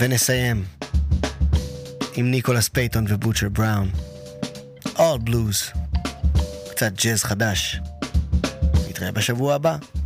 ונסיים עם ניקולס פייטון ובוטשר בראון. All Blues. קצת ג'אז חדש. נתראה בשבוע הבא.